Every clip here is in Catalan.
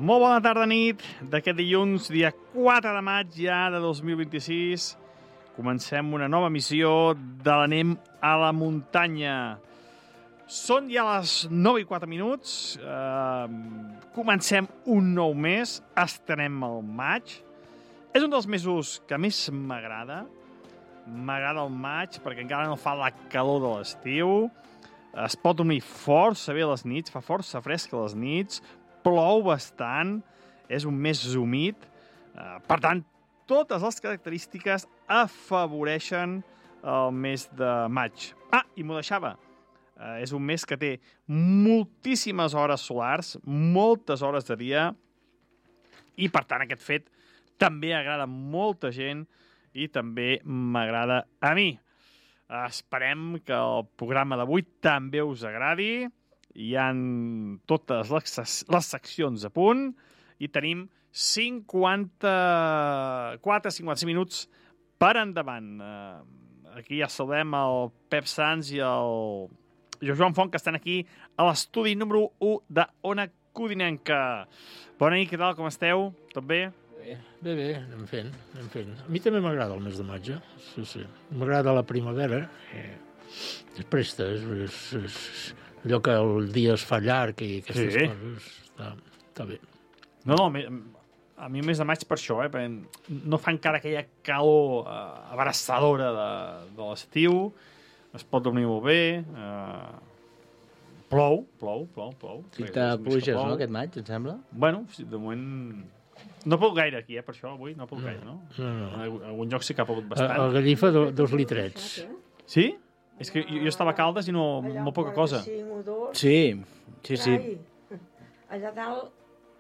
Molt bona tarda, nit, d'aquest dilluns, dia 4 de maig ja de 2026. Comencem una nova missió de l'Anem a la muntanya. Són ja les 9:04. Comencem un nou mes, estarem al maig. És un dels mesos que més m'agrada. M'agrada el maig perquè encara no fa la calor de l'estiu. Es pot dormir força bé a les nits, fa força fresc a les nits, plou bastant, és un mes humit. Per tant, totes les característiques afavoreixen el mes de maig. I m'ho deixava. És un mes que té moltíssimes hores solars, moltes hores de dia, i per tant aquest fet també agrada a molta gent i també m'agrada a mi. Esperem que el programa d'avui també us agradi. Hi ha totes les seccions a punt i tenim 54-55 minuts per endavant. Aquí ja saludem el Pep Sans i el Joan Font, que estan aquí a l'estudi número 1 de Ona Codinenca. Bona nit, què tal, com esteu? Tot bé? Bé, anem fent. A mi també m'agrada el mes de maig, sí. M'agrada la primavera. És presta, és allò que el dia es fa llarg i aquestes coses. Està bé. No, a mi el mes de maig per això, perquè no fa encara aquella calor abraçadora de l'estiu, es pot dormir molt bé, plou. Cita pluges, no, aquest maig, em sembla? Bueno, de moment... No ha pogut gaire aquí, per això, avui no ha pogut gaire, no? No. En algun lloc sí que ha pogut bastant. A Gallifa, 2 litrets. Sí? És que jo estava a Caldes i no molt poca cosa. Sí. Allà dalt...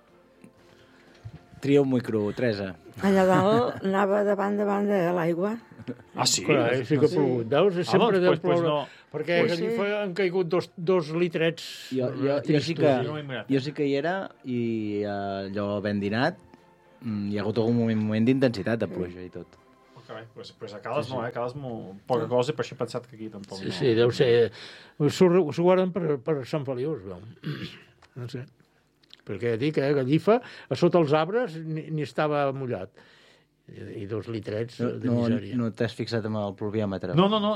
Tria un micro, Teresa. Allà dalt anava de banda de l'aigua. Sí? Clar, sí que ha plogut. Veus? Sempre deu ploure. No. Perquè a Gallifa han caigut 2 litrets. Jo sí que hi era i allò ben dinat hi ha hagut algun moment d'intensitat de pluja i tot. Pues a Caldes no, a Caldes poca cosa, i per això he pensat que aquí tampoc no. Sí, deu ser... S'ho guarden per Sant Felius, veu? No sé. Perquè dic, Gallifa, a sota els arbres ni estava mullat. I 2 litrets de misèria. No t'has fixat amb el pluviòmetre?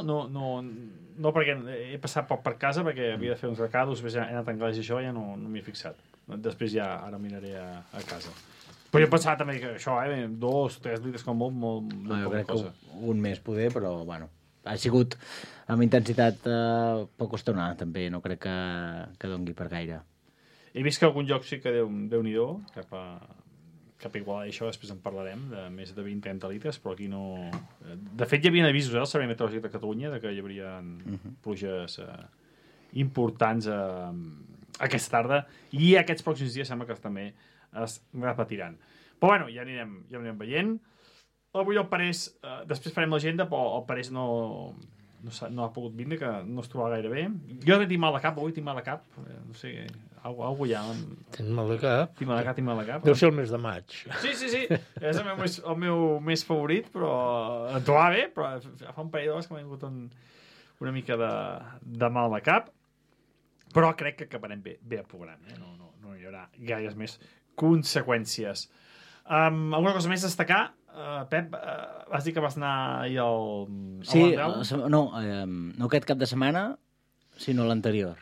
No, perquè he passat per casa perquè havia de fer uns recados, he anat a anglès i això, ja no m'hi he fixat. Després ja ara miraré a casa. Però jo pensava també que això, 2-3 litres com molt jo crec cosa. Que un mes poder, però bueno, ha sigut amb intensitat poca estona també, no crec que dongui per gaire. He vist que algun lloc sí que Déu-n'hi-do, cap a Igualada, i això després en parlarem, de més de 20-30 litres, però aquí no... De fet, hi havia avisos al Servei Meteorològic de Catalunya de que hi hauria pluges importants aquesta tarda, i aquests pròxims dies sembla que també es repetiran. Però bueno, ja anirem veient. Avui el Parés, després farem l'agenda, però el Parés no ha pogut vindre, que no es trobava gaire bé. Jo tinc mal de cap, avui tinc mal de cap. No sé, algú ja... Tens mal de cap? Tinc mal de cap. Deu ser el mes de maig. Sí. És el meu mes favorit, però em trobava bé, però fa un parell d'hores que m'ha vingut una mica de mal de cap. Però crec que acabarem bé el programa. No hi haurà gaires més conseqüències. Alguna cosa més a destacar? Pep, vas dir que vas anar ahir al Balandrau? Sí, no aquest cap de setmana, sinó l'anterior.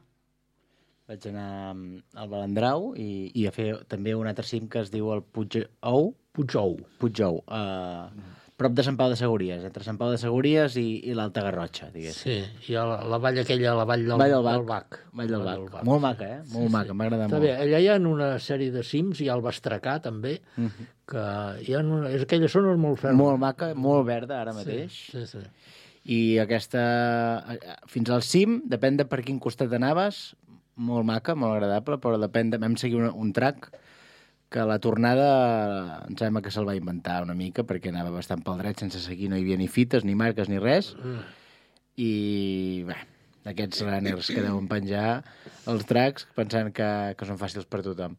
Vaig anar al Balandrau i a fer també un altre cim que es diu el Puigou, prop de Sant Pau de Segúries, entre Sant Pau de Segúries i l'Alta Garrotxa, diguéssim. Sí, i la vall aquella, la vall del Bac. Vall del Bac. Molt maca, Molt maca, m'agrada molt. Bé, allà hi ha una sèrie de cims, hi ha el Bastracà, també, que hi ha aquelles zones molt fermes. Molt maca, molt verda, ara mateix. Sí. I aquesta, fins al cim, depèn de per quin costat anaves, molt maca, molt agradable, però depèn de... Vam seguir un track que la tornada em sembla que se'l va inventar una mica perquè anava bastant pel dret sense seguir, no hi havia ni fites, ni marques, ni res. I bé, aquests runners que deuen penjar els tracks pensant que són fàcils per tothom.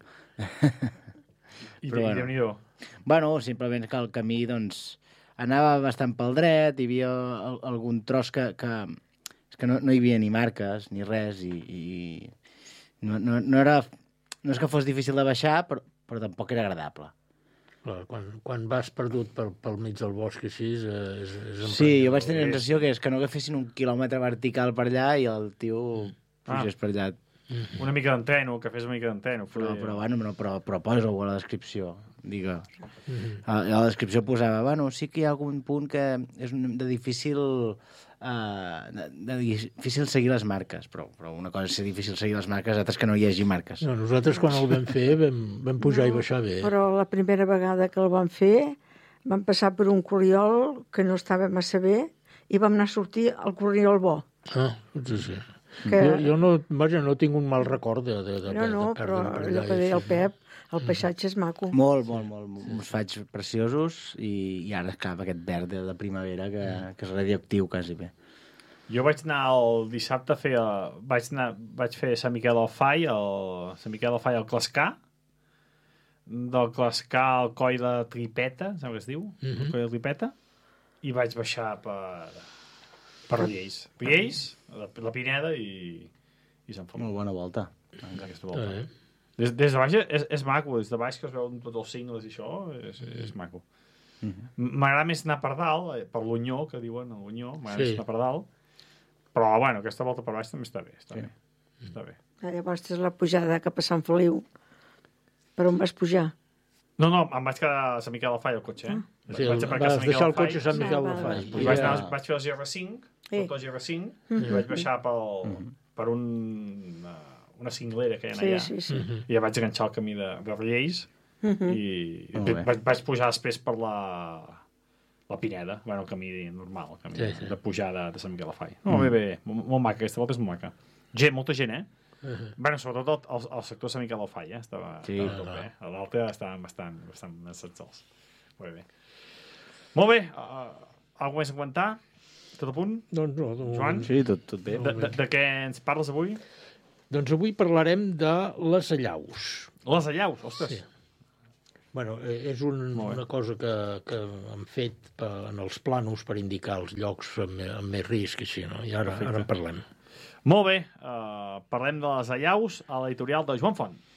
I Déu-n'hi-do. Bueno, simplement que el camí doncs anava bastant pel dret, hi havia algun tros que no hi havia ni marques ni res i no és que fos difícil de baixar, però tampoc era agradable. Clar, quan vas perdut pel mig del bosc així és Sí, jo vaig tenir la sensació que és que no agafessin un quilòmetre vertical per allà i el tio pugés per allà. Una mica d'entreno, que fes una mica d'entreno. Però posa-ho a la descripció. Digue. A la descripció posava, sí que hi ha algun punt que és de difícil seguir les marques, però una cosa és ser difícil seguir les marques, altres que no hi hagi marques. No, nosaltres quan el vam fer vam pujar i baixar bé. Però la primera vegada que el vam fer vam passar per un corriol que no estava massa bé i vam anar a sortir al corriol bo. Sí. Que... Jo no tinc un mal record de No, però allò que deia el Pep, el paisatge és maco. Molt. Uns faigs preciosos i ara escapa aquest verd de primavera que és radioactiu quasi bé. Jo vaig anar el dissabte a fer... Vaig fer Sant Miquel del Fai, al Clascar, del Clascar al Coll de Tripeta, saps què es diu? El Coll de Tripeta, i vaig baixar per Riells. La Pineda i Sant Feliu. Molt bona volta. Aquesta volta. Des de baix és maco, des de baix que es veuen tots els cingles i això, és maco. M'agrada més anar per dalt, per l'Unyó, que diuen, l'Unyó, m'agrada més anar per dalt, però, aquesta volta per baix també està bé. Llavors és la pujada cap a Sant Feliu. Per on vas pujar? No, em vaig quedar a Sant Miquel del Fai, al cotxe, Sí, vas deixar el cotxe a Sant Miquel del Fai. Vaig fer el GR5, tot el GR5, i vaig baixar per una cinglera que hi ha allà. Sí. I ja vaig enganxar el camí de Riells i vaig pujar després per la Pineda, el camí normal, el camí de pujada de Sant Miquel del Fai. Bé, molt maca, aquesta volta és molt maca. Molta gent, sobretot el sector de Sant Miquel del Fai, estava tot bé. A l'altre estaven bastant sols. Molt bé. Molt bé, alguna més a comentar? Tot a punt? Doncs no. Joan? Sí, tot bé. De què ens parles avui? Doncs avui parlarem de les allaus. Les allaus, ostres. Sí. És una cosa que han fet en els plànols per indicar els llocs amb més risc, així, no? I ara en parlem. Molt bé, parlem de les allaus a l'editorial de Joan Font.